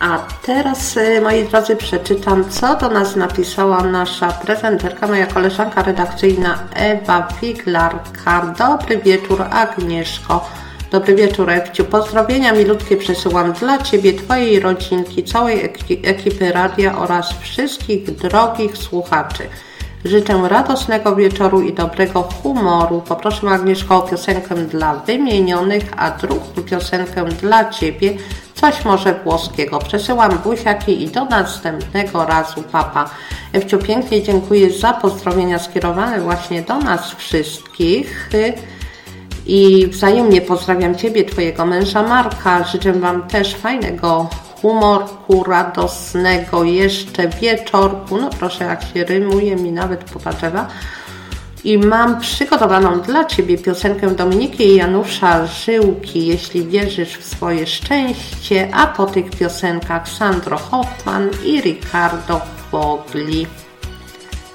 A teraz, moi drodzy, przeczytam, co do nas napisała nasza prezenterka, moja koleżanka redakcyjna Ewa Wiglarka. Dobry wieczór, Agnieszko. Dobry wieczór, Ewciu. Pozdrowienia milutkie przesyłam dla Ciebie, Twojej rodzinki, całej ekipy radia oraz wszystkich drogich słuchaczy. Życzę radosnego wieczoru i dobrego humoru. Poproszę, Agnieszko, o piosenkę dla wymienionych, a drugą piosenkę dla Ciebie, coś może włoskiego. Przesyłam buziaki i do następnego razu, papa. Ewciu, pięknie dziękuję za pozdrowienia skierowane właśnie do nas wszystkich. I wzajemnie pozdrawiam Ciebie, Twojego męża Marka. Życzę Wam też fajnego humorku, radosnego jeszcze wieczorku. No proszę, jak się rymuje mi nawet popatrzewa. I mam przygotowaną dla Ciebie piosenkę Dominiki i Janusza Żyłki, jeśli wierzysz w swoje szczęście, a po tych piosenkach Sandro Hoffman i Ricardo Fogli.